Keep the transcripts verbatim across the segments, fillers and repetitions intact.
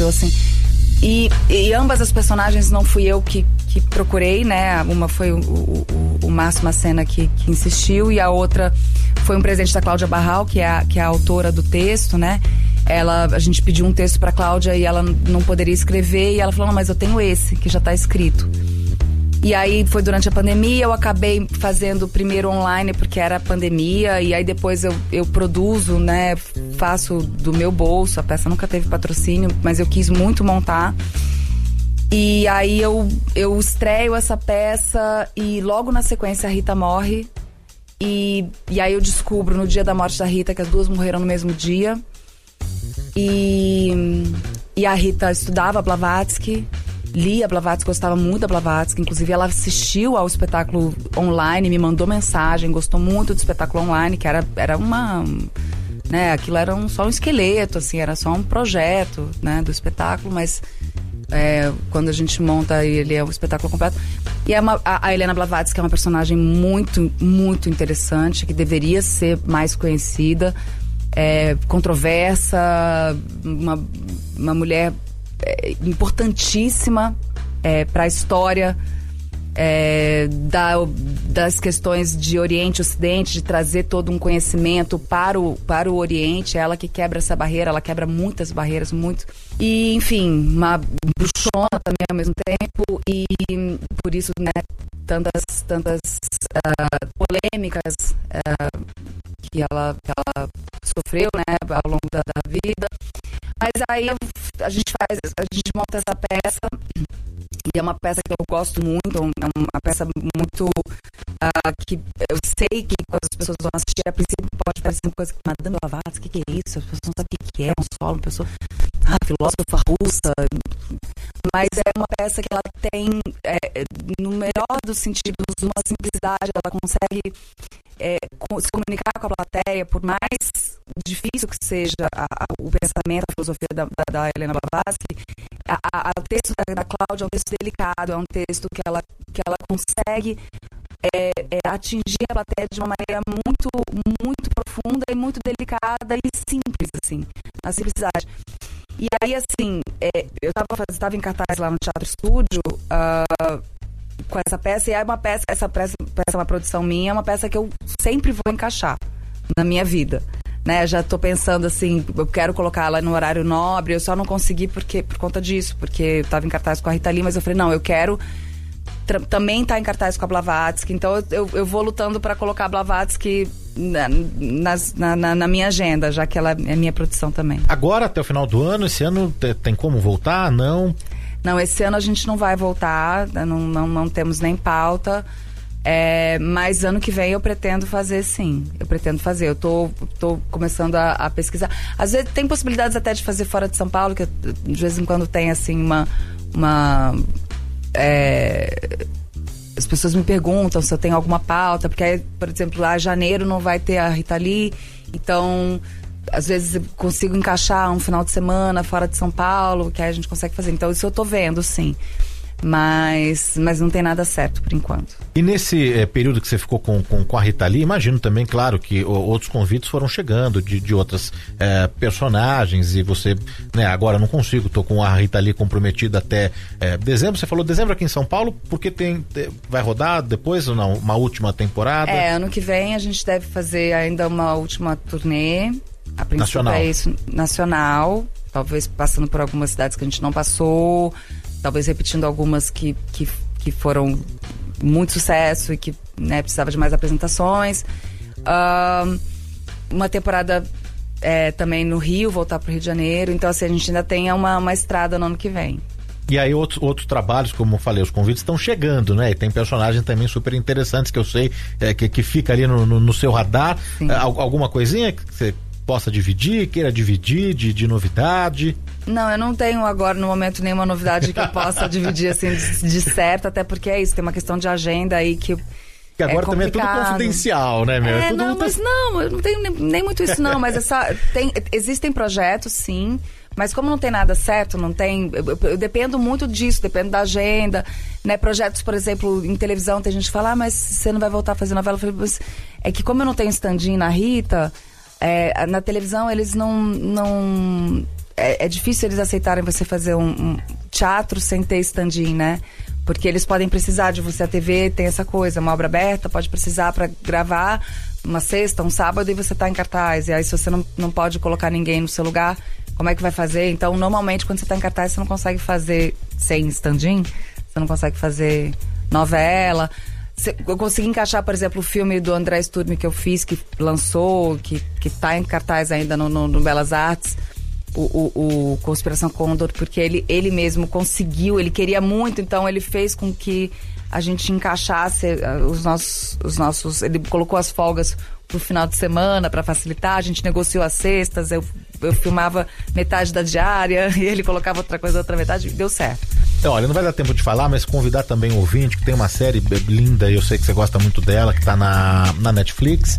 incrível, assim. E, e ambas as personagens não fui eu que, que procurei, né? Uma foi o, o, o Márcio Macena que, que insistiu, e a outra foi um presente da Cláudia Barral, que é a, que é a autora do texto, né? Ela, a gente pediu um texto pra Cláudia e ela não poderia escrever, e ela falou, não, mas eu tenho esse, que já tá escrito. E aí foi durante a pandemia, eu acabei fazendo primeiro online porque era pandemia, e aí depois eu, eu produzo, né, faço do meu bolso, a peça nunca teve patrocínio, mas eu quis muito montar. E aí eu, eu estreio essa peça e logo na sequência a Rita morre, e, e aí eu descubro no dia da morte da Rita que as duas morreram no mesmo dia. E, e a Rita estudava Blavatsky, lia Blavatsky, gostava muito da Blavatsky, inclusive ela assistiu ao espetáculo online, me mandou mensagem, gostou muito do espetáculo online, que era, era uma, né, aquilo era um, só um esqueleto, assim, era só um projeto, né, do espetáculo, mas é, quando a gente monta ele é o espetáculo completo. E é uma, a, a Helena Blavatsky é uma personagem muito, muito interessante, que deveria ser mais conhecida, é, controversa, uma, uma mulher É, importantíssima é, para a história é, da, das questões de Oriente e Ocidente, de trazer todo um conhecimento para o, para o Oriente. É ela que quebra essa barreira, ela quebra muitas barreiras, muito. E, enfim, uma bruxona também ao mesmo tempo, e por isso, né, tantas, tantas uh, polêmicas uh, que, ela, que ela sofreu, né, ao longo da, da vida. Mas aí a gente faz, a gente monta essa peça, e é uma peça que eu gosto muito, é uma peça muito uh, que eu sei que quando as pessoas vão assistir, a princípio pode parecer uma coisa que Madame Blavatsky, o que, que é isso? As pessoas não sabem o que é, um solo, uma pessoa, ah, filósofa russa, mas é uma peça que ela tem, é, no melhor dos sentidos, uma simplicidade, ela consegue é, se comunicar com a plateia, por mais difícil que seja a, a, o pensamento, a filosofia da, da, da Helena Blavatsky, a, a, o texto da, da Cláudia é um texto delicado, é um texto que ela, que ela consegue é, é, atingir a plateia de uma maneira muito, muito profunda e muito delicada e simples, assim, na simplicidade. E aí, assim, é, eu estava em cartaz lá no Teatro Estúdio uh, com essa peça, e é uma peça, essa peça, peça é uma produção minha, é uma peça que eu sempre vou encaixar na minha vida, né? Já tô pensando assim, eu quero colocar ela no horário nobre, eu só não consegui porque, por conta disso, porque eu estava em cartaz com a Rita Lee, mas eu falei, não, eu quero tra- também estar tá em cartaz com a Blavatsky, então eu, eu, eu vou lutando para colocar a Blavatsky na, nas, na, na, na minha agenda, já que ela é minha produção também. Agora, até o final do ano, esse ano tem como voltar? Não? Não, esse ano a gente não vai voltar, não, não, não temos nem pauta, é, mas ano que vem eu pretendo fazer, sim, eu pretendo fazer, eu tô, tô começando a, a pesquisar, às vezes tem possibilidades até de fazer fora de São Paulo, que de vez em quando tem assim uma, uma é, as pessoas me perguntam se eu tenho alguma pauta, porque aí, por exemplo, lá em janeiro não vai ter a Rita Lee, então às vezes eu consigo encaixar um final de semana fora de São Paulo, que aí a gente consegue fazer. Então isso eu tô vendo, sim. Mas, mas não tem nada certo por enquanto. E nesse é, período que você ficou com, com, com a Rita Lee, imagino também, claro, que o, outros convites foram chegando de, de outras é, personagens, e você, né, agora não consigo, tô com a Rita Lee comprometida até é, dezembro. Você falou dezembro aqui em São Paulo, porque tem, vai rodar depois ou não, uma última temporada? É, ano que vem a gente deve fazer ainda uma última turnê. A princípio nacional. É isso, nacional, talvez passando por algumas cidades que a gente não passou, talvez repetindo algumas que, que, que foram muito sucesso e que, né, precisava de mais apresentações. Uh, uma temporada é, também no Rio, voltar para o Rio de Janeiro, então assim, a gente ainda tem uma, uma estrada no ano que vem. E aí outros, outros trabalhos, como eu falei, os convites estão chegando, né? E tem personagens também super interessantes que eu sei é, que, que fica ali no, no, no seu radar. É, alguma coisinha que você possa dividir, queira dividir de, de novidade? Não, eu não tenho agora no momento nenhuma novidade que eu possa dividir assim de, de certo, até porque é isso, tem uma questão de agenda aí que que agora é também é tudo confidencial, né, meu? É, é tudo não, muito... mas não, eu não tenho nem, nem muito isso não, mas essa, tem, existem projetos, sim, mas como não tem nada certo, não tem, eu, eu, eu dependo muito disso, dependo da agenda, né, projetos, por exemplo, em televisão, tem gente que fala, ah, mas você não vai voltar a fazer novela, eu falei, mas é que como eu não tenho stand-in na Rita, é, na televisão eles não, não é, é difícil eles aceitarem você fazer um, um teatro sem ter stand-in, né? Porque eles podem precisar de você. A T V tem essa coisa, uma obra aberta pode precisar para gravar uma sexta, um sábado, e você tá em cartaz. E aí, se você não, não pode colocar ninguém no seu lugar, como é que vai fazer? Então, normalmente, quando você tá em cartaz, você não consegue fazer sem stand-in, você não consegue fazer novela. Eu consegui encaixar, por exemplo, o filme do André Sturm que eu fiz, que lançou, que, que tá em cartaz ainda no, no, no Belas Artes, o, o, o Conspiração Condor, porque ele, ele mesmo conseguiu, ele queria muito, então ele fez com que a gente encaixasse os nossos, os nossos... Ele colocou as folgas pro final de semana para facilitar, a gente negociou as sextas, eu, eu filmava metade da diária e ele colocava outra coisa, outra metade, deu certo. Então, olha, não vai dar tempo de falar, mas convidar também o ouvinte, que tem uma série linda, eu sei que você gosta muito dela, que tá na, na Netflix,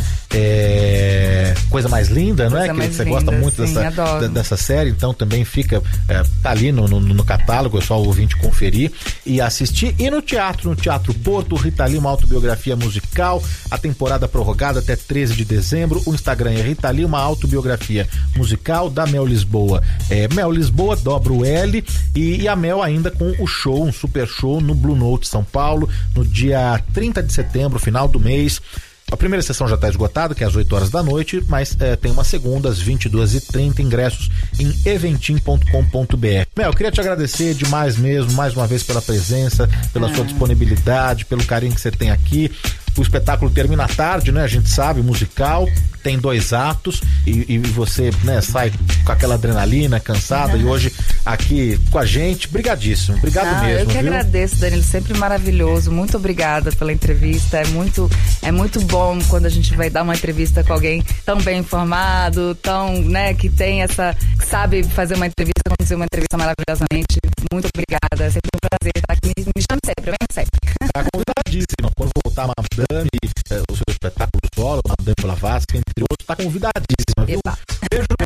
é... Coisa Mais Linda, não é? Que você gosta muito sim, dessa, da, dessa série, então também fica, é, tá ali no, no, no catálogo, é só o ouvinte conferir e assistir. E no teatro, no Teatro Porto, Rita Lee, uma autobiografia musical, a temporada prorrogada até treze de dezembro, o Instagram é Rita Lee, uma autobiografia musical da Mel Lisboa. É, Mel Lisboa, dobra o L, e, e a Mel ainda com o show, um super show no Blue Note São Paulo, no dia trinta de setembro, final do mês. A primeira sessão já está esgotada, que é às oito horas da noite, mas é, tem uma segunda às vinte e duas e trinta, ingressos em eventim ponto com ponto b r. Mel, eu queria te agradecer demais mesmo, mais uma vez pela presença, pela ah. sua disponibilidade, pelo carinho que você tem aqui. O espetáculo termina à tarde, né? A gente sabe, musical, tem dois atos e, e você, né, sai com aquela adrenalina, cansada, uhum. e hoje aqui com a gente, brigadíssimo, obrigado ah, mesmo. Eu que viu? agradeço, Danilo, sempre maravilhoso, muito obrigada pela entrevista, é muito, é muito bom quando a gente vai dar uma entrevista com alguém tão bem informado, tão, né, que tem essa, que sabe fazer uma entrevista, conduzir uma entrevista maravilhosamente, muito obrigada, é sempre um prazer estar aqui, me, me chame sempre, vem sempre. Tá convidadíssima, quando voltar Madame, eh, o seu espetáculo solo, Madame Blavatsky, entre outros, tá convidadíssima, viu? Epa. Beijo.